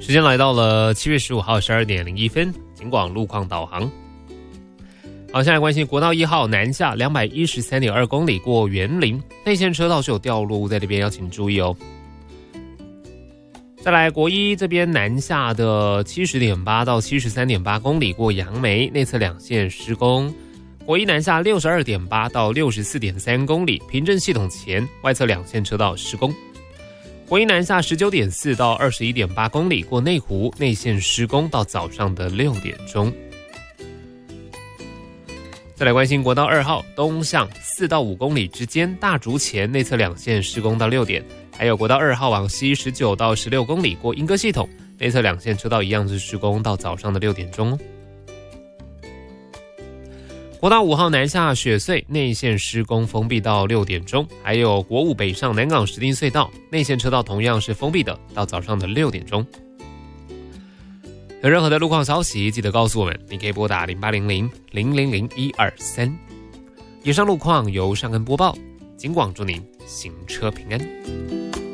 时间来到了7月15号12点01分，警广路况导航。好，现在关心国道1号南下213.2公里过园林，内线车道是有掉落，在这边要请注意哦。再来国一这边南下的70.8到73.8公里过杨梅，内侧两线施工。国一南下62.8到64.3公里，平镇系统前外侧两线车道施工。国一南下19.4到21.8公里过内湖，内线施工到早上的6点钟。再来关心国道2号东向4到5公里之间，大竹前内侧两线施工到6点。还有国道2号往西19到16公里过莺歌系统，内侧两线车道一样是施工到早上的6点钟哦。国道5号南下雪隧内线施工封闭到6点钟，还有国5北上南港石碇隧道内线车道同样是封闭的，到早上的6点钟。有任何的路况消息记得告诉我们，你可以拨打0800-000-123。以上路况由尚恩播报，警广祝您行车平安。